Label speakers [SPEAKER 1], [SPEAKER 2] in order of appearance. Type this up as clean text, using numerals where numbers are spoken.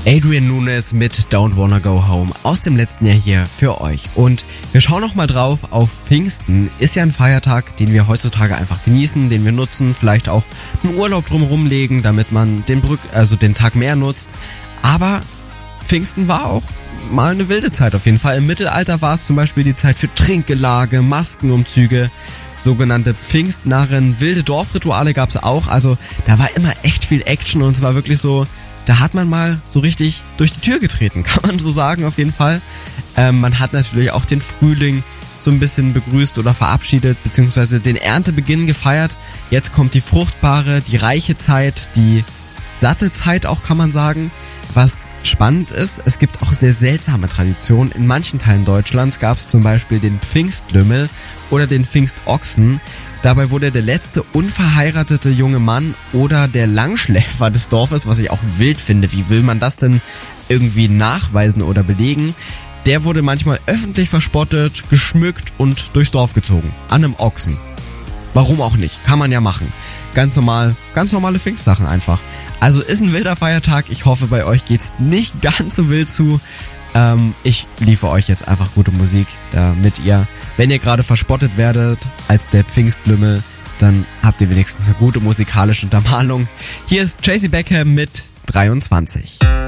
[SPEAKER 1] Adrian Nunes mit Don't Wanna Go Home aus dem letzten Jahr hier für euch. Und wir schauen noch mal drauf auf Pfingsten. Ist ja ein Feiertag, den wir heutzutage einfach genießen, den wir nutzen, vielleicht auch einen Urlaub drumherum legen, damit man den Tag mehr nutzt. Aber Pfingsten war auch mal eine wilde Zeit auf jeden Fall. Im Mittelalter war es zum Beispiel die Zeit für Trinkgelage, Maskenumzüge, sogenannte Pfingstnarren, wilde Dorfrituale gab's auch. Also da war immer echt viel Action und es war wirklich so, da hat man mal so richtig durch die Tür getreten, kann man so sagen auf jeden Fall. Man hat natürlich auch den Frühling so ein bisschen begrüßt oder verabschiedet, beziehungsweise den Erntebeginn gefeiert. Jetzt kommt die fruchtbare, die reiche Zeit, die satte Zeit auch, kann man sagen. Was spannend ist, es gibt auch sehr seltsame Traditionen. In manchen Teilen Deutschlands gab es zum Beispiel den Pfingstlümmel oder den Pfingstochsen. Dabei wurde der letzte unverheiratete junge Mann oder der Langschläfer des Dorfes, was ich auch wild finde, wie will man das denn irgendwie nachweisen oder belegen, der wurde manchmal öffentlich verspottet, geschmückt und durchs Dorf gezogen. An einem Ochsen. Warum auch nicht? Kann man ja machen. Ganz normale Pfingstsachen einfach. Also ist ein wilder Feiertag. Ich hoffe, bei euch geht's nicht ganz so wild zu. Ich liefere euch jetzt einfach gute Musik, damit ihr, wenn ihr gerade verspottet werdet als der Pfingstlümmel, dann habt ihr wenigstens eine gute musikalische Untermalung. Hier ist JC Beckham mit 23.